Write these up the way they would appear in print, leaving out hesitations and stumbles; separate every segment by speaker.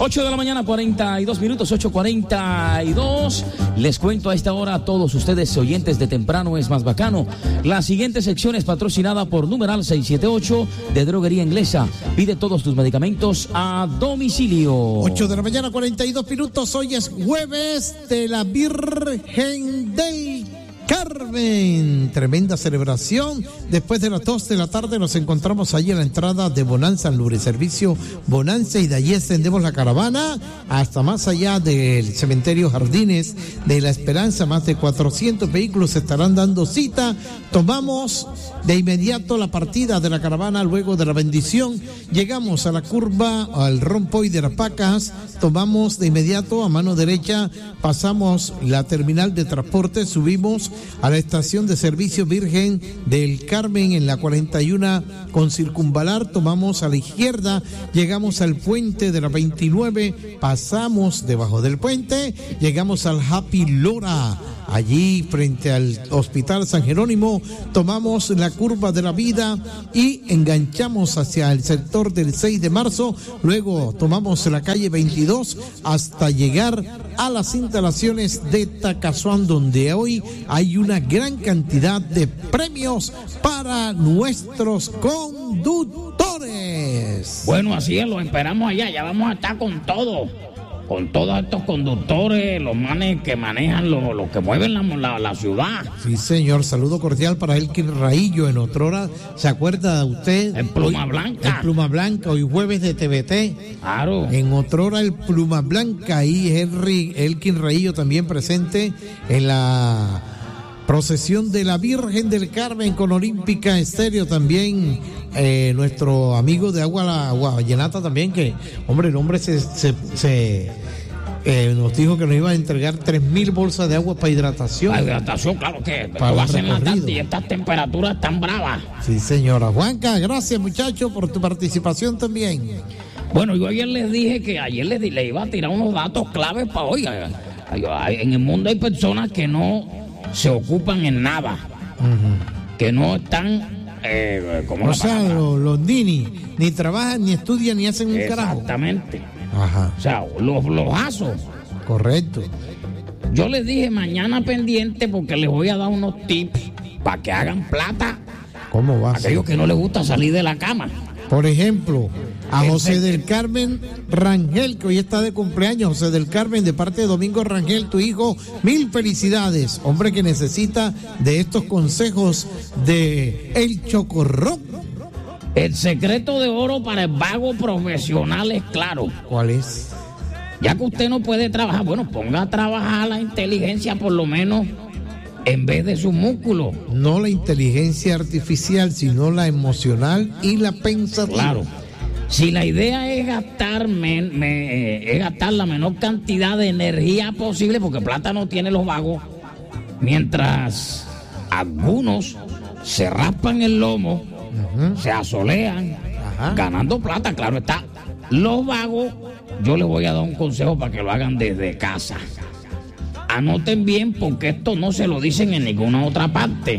Speaker 1: 8 de la mañana, 42 minutos, 8:42. Les cuento a esta hora a todos ustedes, oyentes de Temprano es Más Bacano. La siguiente sección es patrocinada por Numeral 678 de Droguería Inglesa. Pide todos tus medicamentos a domicilio.
Speaker 2: 8 de la mañana, 42 minutos. Hoy es jueves de la Virgen del Carmen. Tremenda celebración. Después de las 2 de la tarde nos encontramos allí en la entrada de Bonanza al Lubriservicio Bonanza, y de allí extendemos la caravana hasta más allá del cementerio Jardines de la Esperanza. Más de 400 vehículos estarán dando cita. Tomamos de inmediato la partida de la caravana luego de la bendición. Llegamos a la curva, al rompoy de las Pacas. Tomamos de inmediato a mano derecha, pasamos la terminal de transporte, subimos a la estación de servicio Virgen del Carmen en la 41 con Circunvalar, tomamos a la izquierda, llegamos al puente de la 29, pasamos debajo del puente, llegamos al Happy Lora. Allí frente al Hospital San Jerónimo tomamos la curva de la Vida y enganchamos hacia el sector del 6 de marzo, luego tomamos la calle 22 hasta llegar a las instalaciones de Tacasuán, donde hoy hay una gran cantidad de premios para nuestros conductores.
Speaker 3: Bueno, así es, lo esperamos allá, ya vamos a estar con todo. Con todos estos conductores, los manes que manejan, los que mueven la ciudad.
Speaker 2: Sí, señor. Saludo cordial para Elkin Raillo. En otrora, ¿se acuerda usted?
Speaker 3: El Pluma Blanca.
Speaker 2: El Pluma Blanca, hoy jueves de TVT.
Speaker 3: Claro.
Speaker 2: En otrora, el Pluma Blanca. Ahí Elkin Raillo también presente en la procesión de la Virgen del Carmen con Olímpica Estéreo. También nuestro amigo de Agua Vallenata también, que, hombre, el hombre nos dijo que nos iba a entregar 3,000 bolsas de agua para hidratación.
Speaker 3: Para hidratación, claro que
Speaker 2: para
Speaker 3: va a ser la tarde y estas temperaturas tan bravas.
Speaker 2: Sí, señora. Juanca, gracias, muchacho, por tu participación también.
Speaker 3: Bueno, yo ayer les dije que le iba a tirar unos datos claves para hoy. En el mundo hay personas que no se ocupan en nada, que no están...
Speaker 2: o sea, los ni trabajan, ni estudian, ni hacen un carajo.
Speaker 3: Exactamente.
Speaker 2: Ajá.
Speaker 3: O sea, los flojazos.
Speaker 2: Correcto.
Speaker 3: Yo les dije mañana pendiente porque les voy a dar unos tips para que hagan plata.
Speaker 2: ¿Cómo va?
Speaker 3: Aquellos que no les gusta salir de la cama.
Speaker 2: Por ejemplo, a José del Carmen Rangel, que hoy está de cumpleaños. José del Carmen, de parte de Domingo Rangel, tu hijo, 1000 felicidades. Hombre que necesita de estos consejos de El Chocorrón.
Speaker 3: El secreto de oro para el vago profesional es claro.
Speaker 2: ¿Cuál es?
Speaker 3: Ya que usted no puede trabajar, bueno, ponga a trabajar la inteligencia por lo menos en vez de su músculo.
Speaker 2: No la inteligencia artificial, sino la emocional y la pensativa.
Speaker 3: Claro. Si la idea es gastar la menor cantidad de energía posible, porque plata no tiene los vagos, mientras algunos se raspan el lomo, se asolean, ganando plata, claro está. Los vagos, yo les voy a dar un consejo para que lo hagan desde casa. Anoten bien, porque esto no se lo dicen en ninguna otra parte.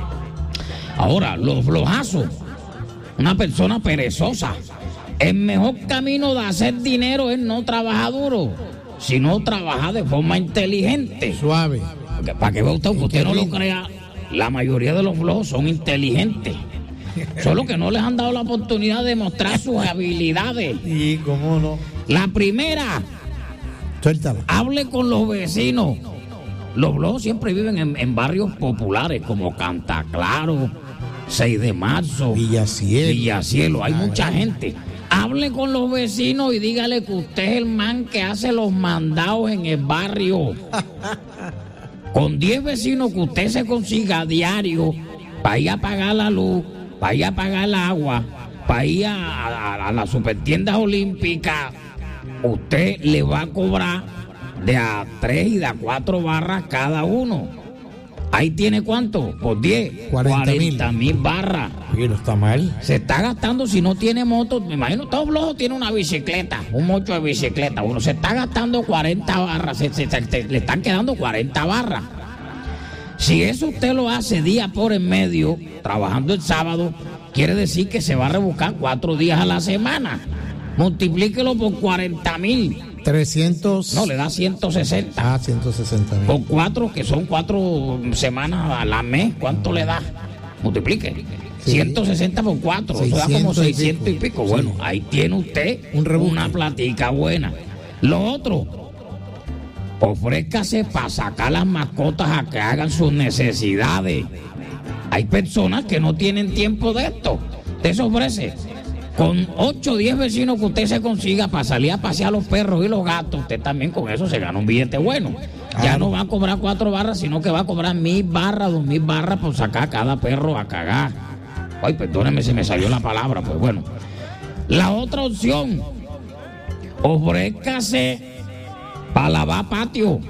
Speaker 3: Ahora, los flojazos, una persona perezosa, el mejor camino de hacer dinero es no trabajar duro, sino trabajar de forma inteligente.
Speaker 2: Suave.
Speaker 3: Porque, para que vea usted no lo crea, la mayoría de los flojos son inteligentes. Solo que no les han dado la oportunidad de mostrar sus habilidades.
Speaker 2: Y cómo no.
Speaker 3: La primera,
Speaker 2: suéltala.
Speaker 3: Hable con los vecinos. Los flojos siempre viven en barrios populares como Cantaclaro, 6 de marzo, Villacielo. Hay mucha gente. Hable con los vecinos y dígale que usted es el man que hace los mandados en el barrio. Con 10 vecinos que usted se consiga a diario para ir a pagar la luz, para ir a pagar el agua, para ir a las supertiendas olímpicas, usted le va a cobrar de a 3 y de a 4 barras cada uno. Ahí tiene ¿cuánto? Por 10, 40,000 barras.
Speaker 2: Oye, no está mal.
Speaker 3: Se está gastando, si no tiene moto, me imagino todo flojo tiene una bicicleta, un mocho de bicicleta. Uno se está gastando 40 barras, le están quedando 40 barras. Si eso usted lo hace día por en medio, trabajando el sábado, quiere decir que se va a rebuscar 4 días a la semana. multiplíquelo por 40,000.
Speaker 2: 300.
Speaker 3: No, le da 160.
Speaker 2: 160,000.
Speaker 3: Por 4, que son 4 semanas a la mes, ¿cuánto le da? Multiplique. Sí. 160 por 4, eso da como 600 y pico. Bueno, sí. Ahí tiene usted una platica buena. Lo otro, ofrézcase para sacar las mascotas a que hagan sus necesidades. Hay personas que no tienen tiempo de esto. Usted se ofrece con 8 o 10 vecinos que usted se consiga para salir a pasear los perros y los gatos. Usted también con eso se gana un billete bueno. Ya no va a cobrar 4 barras, sino que va a cobrar 1,000 barras, 2,000 barras por sacar a cada perro a cagar. Ay, perdóneme si me salió la palabra, pues bueno. La otra opción, ofrézcase para lavar patio.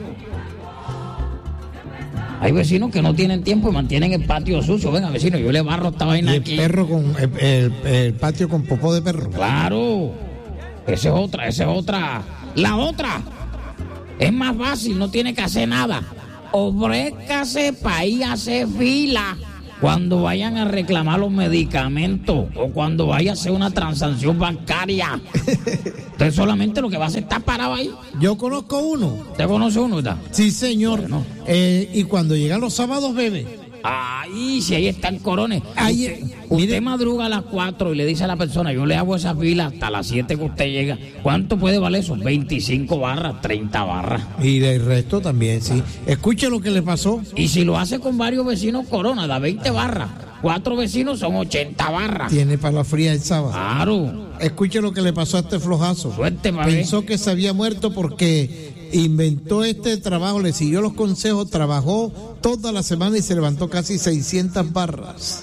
Speaker 3: Hay vecinos que no tienen tiempo y mantienen el patio sucio. Venga, vecino, yo le barro esta vaina aquí.
Speaker 2: Perro con el patio con popó de perro.
Speaker 3: Claro. Esa es otra. La otra es más fácil, no tiene que hacer nada. Ofrézcase para ir a hacer fila cuando vayan a reclamar los medicamentos o cuando vaya a hacer una transacción bancaria. Usted solamente lo que va a hacer es estar parado ahí.
Speaker 2: Yo conozco uno.
Speaker 3: ¿Usted conoce uno, verdad?
Speaker 2: Sí, señor. Bueno. Y cuando llegan los sábados bebe.
Speaker 3: Ay, si ahí están corones. Usted madruga a las 4 y le dice a la persona, yo le hago esa fila hasta las 7 que usted llega. ¿Cuánto puede valer eso? 25 barras, 30 barras.
Speaker 2: Y el resto también, sí. Escuche lo que le pasó.
Speaker 3: Y si lo hace con varios vecinos, corona, da 20 barras. 4 vecinos son 80 barras.
Speaker 2: Tiene para la fría el sábado.
Speaker 3: Claro.
Speaker 2: Escuche lo que le pasó a este flojazo.
Speaker 3: Suerte,
Speaker 2: Pensó que se había muerto porque inventó este trabajo, le siguió los consejos, trabajó toda la semana y se levantó casi 600 barras.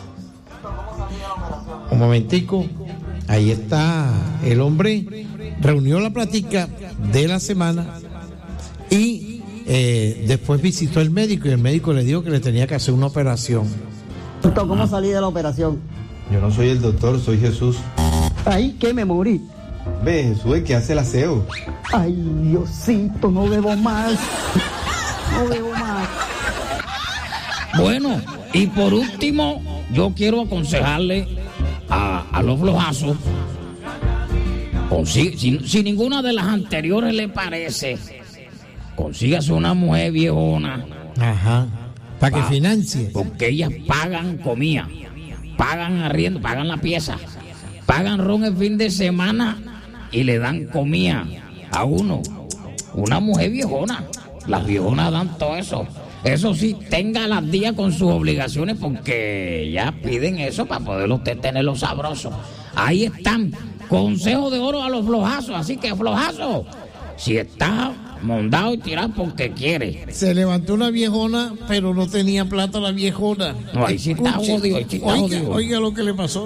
Speaker 2: Un momentico, ahí está el hombre, reunió la plática de la semana y después visitó al médico y el médico le dijo que le tenía que hacer una operación.
Speaker 4: ¿Cómo salí de la operación?
Speaker 5: Yo no soy el doctor, soy Jesús.
Speaker 4: Ay, ¿qué me morí?
Speaker 5: Ve, Jesús, el que hace el aseo.
Speaker 4: Ay, Diosito, no bebo más. No bebo más.
Speaker 3: Bueno, y por último, yo quiero aconsejarle a los flojazos, si ninguna de las anteriores le parece, consígase una mujer viejona.
Speaker 2: Ajá. Para que financie.
Speaker 3: Porque ellas pagan comida, pagan arriendo, pagan la pieza, pagan ron el fin de semana y le dan comida a uno. Una mujer viejona. Las viejonas dan todo eso. Eso sí, tenga las días con sus obligaciones porque ya piden eso para poder usted tenerlo sabroso. Ahí están. Consejo de oro a los flojazos. Así que, flojazo, si está mondado y tirado porque quiere.
Speaker 2: Se levantó una viejona, pero no tenía plata la viejona.
Speaker 3: No, ahí sí está jodido, ahí sí está jodido.
Speaker 2: Oiga lo que le pasó.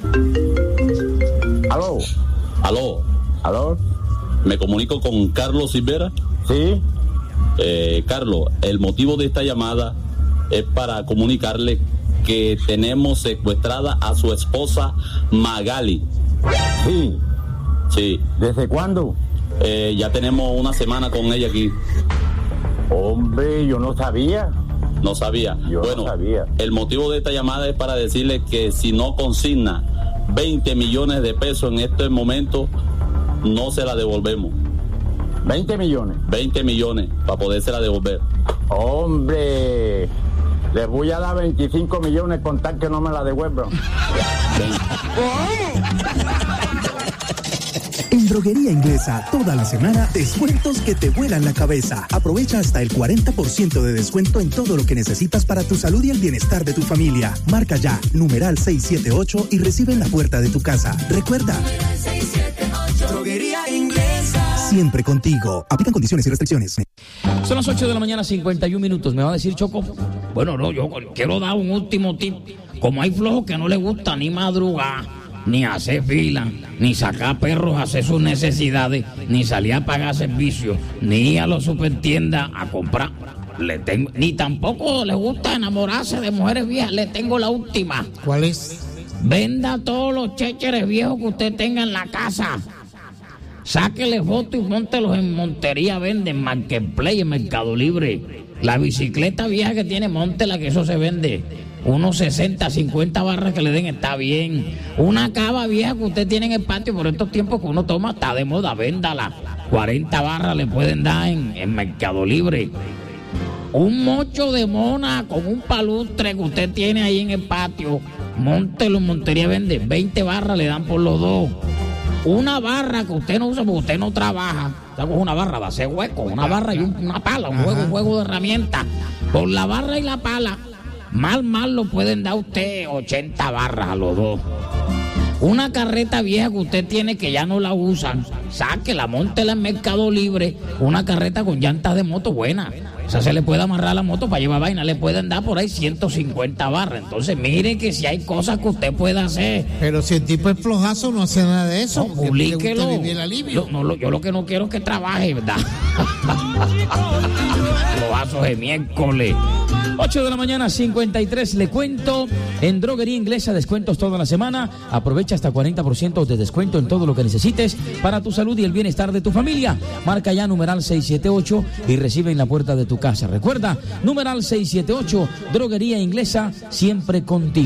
Speaker 6: Aló. ¿Me comunico con Carlos Silvera?
Speaker 7: Sí.
Speaker 6: Carlos, el motivo de esta llamada es para comunicarle que tenemos secuestrada a su esposa Magali.
Speaker 7: Sí.
Speaker 6: Sí.
Speaker 7: ¿Desde cuándo?
Speaker 6: Ya tenemos una semana con ella aquí.
Speaker 7: Hombre, yo no sabía.
Speaker 6: No sabía.
Speaker 7: No sabía.
Speaker 6: El motivo de esta llamada es para decirle que si no consigna 20 millones de pesos en este momento, no se la devolvemos.
Speaker 7: 20 millones.
Speaker 6: 20 millones para podérsela devolver.
Speaker 7: Hombre, les voy a dar 25 millones con tal que no me la devuelvan.
Speaker 8: En Droguería Inglesa, toda la semana, descuentos que te vuelan la cabeza. Aprovecha hasta el 40% de descuento en todo lo que necesitas para tu salud y el bienestar de tu familia. Marca ya, numeral 678 y recibe en la puerta de tu casa. Recuerda,
Speaker 9: 678. Droguería Inglesa.
Speaker 8: Siempre contigo. Aplican condiciones y restricciones.
Speaker 1: Son las 8 de la mañana, 51 minutos. ¿Me va a decir, Choco?
Speaker 3: Bueno, no, yo quiero dar un último tip. Como hay flojos que no les gusta ni madrugar, ni hacer fila, ni sacar perros a hacer sus necesidades, ni salir a pagar servicios, ni ir a los supertiendas a comprar. Ni tampoco les gusta enamorarse de mujeres viejas. Le tengo la última.
Speaker 2: ¿Cuál es?
Speaker 3: Venda todos los chécheres viejos que usted tenga en la casa. Sáquele fotos y póntelos en Montería Vende, en Marketplace, en Mercado Libre. La bicicleta vieja que tiene, móntela, que eso se vende. unos 60, 50 barras que le den está bien. Una cava vieja que usted tiene en el patio por estos tiempos que uno toma está de moda, véndala. 40 barras le pueden dar en Mercado Libre. Un mocho de mona con un palustre que usted tiene ahí en el patio, móntelo en Montería Vende, 20 barras le dan por los dos. Una barra que usted no usa porque usted no trabaja, usted coge una barra, va a hacer hueco, una barra y una pala, un juego de herramientas. Por la barra y la pala, mal lo pueden dar usted 80 barras a los dos. Una carreta vieja que usted tiene que ya no la usan, sáquela, móntela en Mercado Libre, una carreta con llantas de moto buena. O sea, se le puede amarrar a la moto para llevar vaina, le pueden dar por ahí 150 barras. Entonces, mire que si hay cosas que usted puede hacer.
Speaker 2: Pero si el tipo es flojazo, no hace nada de eso.
Speaker 3: No, publíquelo. Yo lo que no quiero es que trabaje, ¿verdad? Flojazos de miércoles.
Speaker 1: 8 de la mañana, 53. Le cuento, en Droguería Inglesa, descuentos toda la semana. Aprovecha hasta 40% de descuento en todo lo que necesites para tu salud y el bienestar de tu familia. Marca ya numeral 678 y recibe en la puerta de tu casa. Recuerda, numeral 678, Droguería Inglesa, siempre contigo.